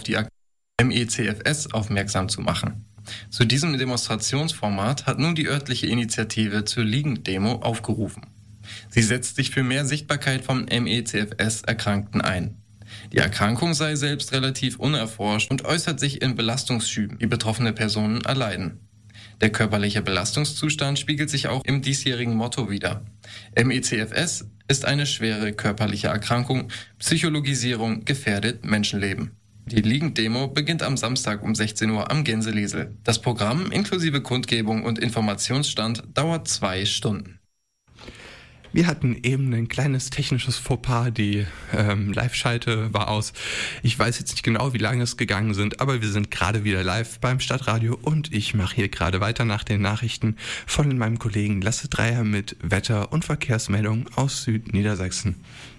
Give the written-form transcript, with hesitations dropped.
die MECFS aufmerksam zu machen. Zu diesem Demonstrationsformat hat nun die örtliche Initiative zur Liegenddemo aufgerufen. Sie setzt sich für mehr Sichtbarkeit von MECFS-Erkrankten ein. Die Erkrankung sei selbst relativ unerforscht und äußert sich in Belastungsschüben, die betroffene Personen erleiden. Der körperliche Belastungszustand spiegelt sich auch im diesjährigen Motto wider. MECFS ist eine schwere körperliche Erkrankung, Psychologisierung gefährdet Menschenleben. Die Liegenddemo beginnt am Samstag um 16 Uhr am Gänseliesel. Das Programm inklusive Kundgebung und Informationsstand dauert 2 Stunden. Wir hatten eben ein kleines technisches Fauxpas, die Live-Schalte war aus. Ich weiß jetzt nicht genau, wie lange es gegangen sind, aber wir sind gerade wieder live beim Stadtradio und ich mache hier gerade weiter nach den Nachrichten von meinem Kollegen Lasse Dreier mit Wetter- und Verkehrsmeldungen aus Südniedersachsen.